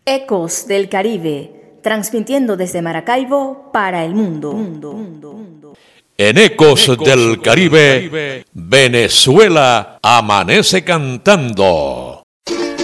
Ecos del Caribe, transmitiendo desde Maracaibo para el mundo. En Ecos del Caribe, Venezuela amanece cantando.